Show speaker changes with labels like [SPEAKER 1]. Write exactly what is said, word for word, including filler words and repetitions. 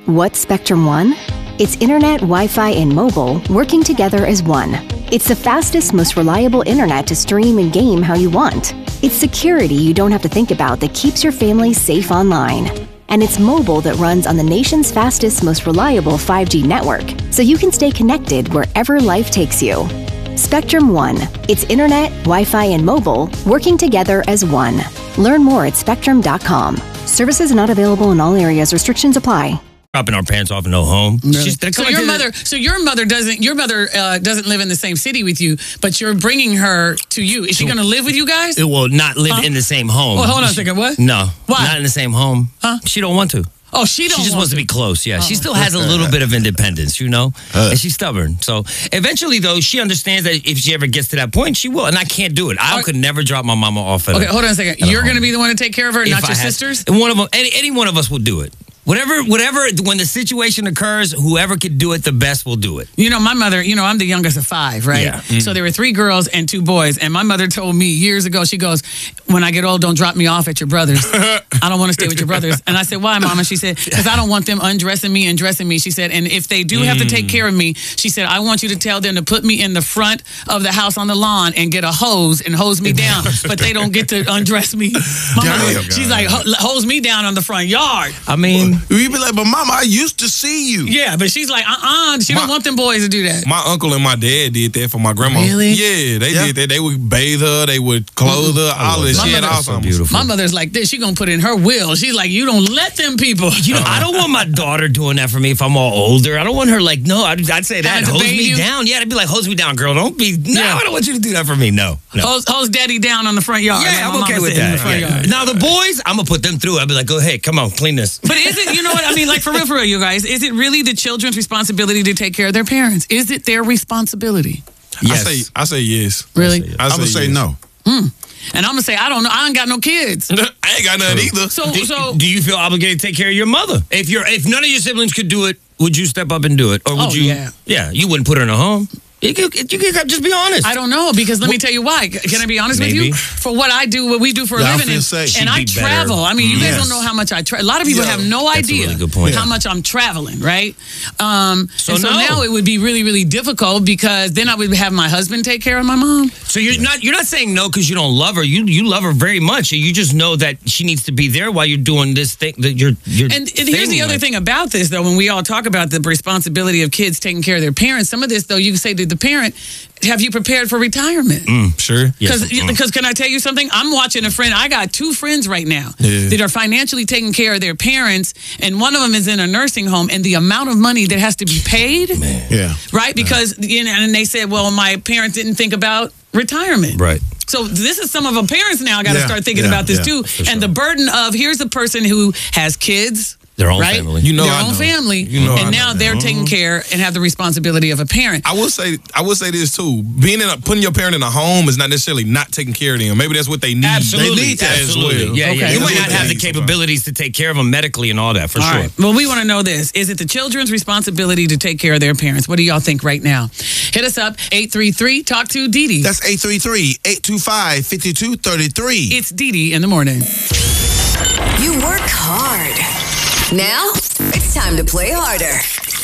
[SPEAKER 1] What's Spectrum One? It's internet, Wi-Fi, and mobile working together as one. It's the fastest, most reliable internet to stream and game how you want. It's security you don't have to think about that keeps your family safe online. And it's mobile that runs on the nation's fastest, most reliable five G network, so you can stay connected wherever life takes you. Spectrum One. It's internet, Wi-Fi, and mobile working together as one. Learn more at spectrum dot com. Services not available in all areas. Restrictions apply.
[SPEAKER 2] Dropping our pants off in no home.
[SPEAKER 3] Really? So your mother, the, so your mother doesn't, your mother uh, doesn't live in the same city with you, but you're bringing her to you. Is she going to live with you guys?
[SPEAKER 2] It will not live huh? in the same home.
[SPEAKER 3] Well, hold on a second. What?
[SPEAKER 2] No.
[SPEAKER 3] Why?
[SPEAKER 2] Not in the same home.
[SPEAKER 3] Huh?
[SPEAKER 2] She don't want to.
[SPEAKER 3] Oh, she don't.
[SPEAKER 2] She just
[SPEAKER 3] want
[SPEAKER 2] wants to be close. Yeah,
[SPEAKER 3] oh.
[SPEAKER 2] she still has a little bit of independence, you know, uh. and she's stubborn. So eventually, though, she understands that if she ever gets to that point, she will. And I can't do it. I
[SPEAKER 3] okay.
[SPEAKER 2] could never drop my mama off at.
[SPEAKER 3] Okay,
[SPEAKER 2] a,
[SPEAKER 3] hold on a second. You're going to be the one to take care of her,
[SPEAKER 2] if
[SPEAKER 3] not
[SPEAKER 2] I
[SPEAKER 3] your
[SPEAKER 2] had,
[SPEAKER 3] sisters.
[SPEAKER 2] And one of them, any, any one of us will do it. Whatever, whatever, when the situation occurs, whoever could do it the best will do it.
[SPEAKER 3] You know, my mother, you know, I'm the youngest of five, right?
[SPEAKER 2] Yeah. Mm.
[SPEAKER 3] So there were three girls and two boys. And my mother told me years ago, she goes, when I get old, don't drop me off at your brother's. I don't want to stay with your brothers. And I said, why, Mama? She said, because I don't want them undressing me and dressing me. She said, and if they do have to take care of me, she said, I want you to tell them to put me in the front of the house on the lawn and get a hose and hose me down. But they don't get to undress me. My mother, she's like, hose me down on the front yard.
[SPEAKER 2] I mean,
[SPEAKER 4] you be like, but Mama, I used to see you.
[SPEAKER 3] Yeah, but she's like, uh-uh. She my, don't want them boys to do that.
[SPEAKER 4] My uncle and my dad did that for my grandma.
[SPEAKER 3] Really?
[SPEAKER 4] Yeah, they yeah. did that. They would bathe her. They would clothe her. All of that. She had awesome.
[SPEAKER 2] So beautiful.
[SPEAKER 3] My mother's like this. She gonna put in her will. She's like, you don't let them people.
[SPEAKER 2] You know, uh-huh. I don't want my daughter doing that for me if I'm all older. I don't want her like, no, I'd, I'd say that. Hose me you? down. Yeah, I'd be like, hose me down, girl. Don't be, no, yeah. I don't want you to do that for me. No. no.
[SPEAKER 3] Hose, hose daddy down on the front yard.
[SPEAKER 2] Yeah,
[SPEAKER 3] like
[SPEAKER 2] I'm okay with that. Yeah. Now, the boys, I'm gonna put them through. I'd be like, go ahead, come on, clean this.
[SPEAKER 3] But is it, you know what I mean? Like, for real, for real, you guys, is it really the children's responsibility to take care of their parents? Is it their responsibility?
[SPEAKER 4] Yes. I say, I say yes.
[SPEAKER 3] Really?
[SPEAKER 4] I say yes. I'm gonna say no.
[SPEAKER 3] Mm. And I'm gonna say I don't know. I ain't got no kids.
[SPEAKER 4] I ain't got none either.
[SPEAKER 3] So,
[SPEAKER 2] do,
[SPEAKER 3] so
[SPEAKER 2] do you feel obligated to take care of your mother? If you're, if none of your siblings could do it, would you step up and do it, or would
[SPEAKER 3] oh,
[SPEAKER 2] you?
[SPEAKER 3] Yeah.
[SPEAKER 2] yeah, you wouldn't put her in a home. You can, you can just be honest.
[SPEAKER 3] I don't know, because let me tell you why. Can I be honest
[SPEAKER 2] Maybe.
[SPEAKER 3] with you? For what I do, what we do for a
[SPEAKER 4] yeah,
[SPEAKER 3] living, and, and I travel.
[SPEAKER 2] Better.
[SPEAKER 3] I mean, you
[SPEAKER 4] yes.
[SPEAKER 3] guys don't know how much I travel. A lot of people
[SPEAKER 4] yeah.
[SPEAKER 3] have no
[SPEAKER 2] That's
[SPEAKER 3] idea
[SPEAKER 2] a really good point.
[SPEAKER 3] how
[SPEAKER 2] Yeah.
[SPEAKER 3] much I'm traveling, right? Um,
[SPEAKER 2] so
[SPEAKER 3] and so
[SPEAKER 2] no.
[SPEAKER 3] now it would be really, really difficult, because then I would have my husband take care of my mom.
[SPEAKER 2] So you're not you're not saying no because you don't love her. You you love her very much. You just know that she needs to be there while you're doing this thing that you're. you're
[SPEAKER 3] and, and here's the other
[SPEAKER 2] like.
[SPEAKER 3] thing about this, though. When we all talk about the responsibility of kids taking care of their parents, some of this, though, you can say to the parent, have you prepared for retirement?
[SPEAKER 4] Mm, sure.
[SPEAKER 3] Because
[SPEAKER 2] yes.
[SPEAKER 3] because can I tell you something? I'm watching a friend. I got two friends right now
[SPEAKER 4] yeah.
[SPEAKER 3] that are financially taking care of their parents, and one of them is in a nursing home, and the amount of money that has to be paid,
[SPEAKER 2] Man.
[SPEAKER 4] yeah,
[SPEAKER 3] right? Because yeah. you know, and they said, well, my parents didn't think about retirement,
[SPEAKER 2] right?
[SPEAKER 3] So this is some of our parents now got to
[SPEAKER 4] yeah.
[SPEAKER 3] start thinking
[SPEAKER 4] yeah.
[SPEAKER 3] about this
[SPEAKER 4] yeah.
[SPEAKER 3] too,
[SPEAKER 4] sure.
[SPEAKER 3] and the burden of here's a person who has kids.
[SPEAKER 2] Their own
[SPEAKER 3] right?
[SPEAKER 2] family.
[SPEAKER 4] You know,
[SPEAKER 3] their
[SPEAKER 4] I
[SPEAKER 3] own
[SPEAKER 4] know.
[SPEAKER 3] family.
[SPEAKER 4] You know
[SPEAKER 3] and
[SPEAKER 4] I
[SPEAKER 3] now
[SPEAKER 4] know
[SPEAKER 3] they're
[SPEAKER 4] that.
[SPEAKER 3] taking care and have the responsibility of a parent.
[SPEAKER 4] I will say, I will say this too. Being in a, putting your parent in a home is not necessarily not taking care of them. Maybe that's what they need.
[SPEAKER 2] Absolutely.
[SPEAKER 4] They need that
[SPEAKER 2] Absolutely.
[SPEAKER 4] as well.
[SPEAKER 2] Yeah,
[SPEAKER 3] Okay.
[SPEAKER 2] yeah. You
[SPEAKER 3] That's
[SPEAKER 2] might
[SPEAKER 4] what
[SPEAKER 2] not have
[SPEAKER 4] they
[SPEAKER 2] the
[SPEAKER 4] need
[SPEAKER 2] capabilities to take care of them medically and all that, for
[SPEAKER 3] all
[SPEAKER 2] sure.
[SPEAKER 3] Right. Well, we want to know this. Is it the children's responsibility to take care of their parents? What do y'all think right now? Hit us up, eight three three, talk to Dee Dee.
[SPEAKER 5] That's eight three three, eight two five, five two three three.
[SPEAKER 3] It's Dee Dee in the morning.
[SPEAKER 6] You work hard. Now, it's time to play harder.